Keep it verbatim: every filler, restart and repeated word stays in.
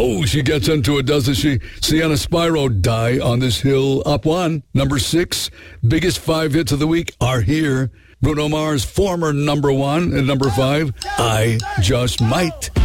Oh, she gets into it, doesn't she? Sienna Spyro, Die on This Hill, up one. Number six, biggest five hits of the week are here. Bruno Mars, former number one. And number five, I Just Might.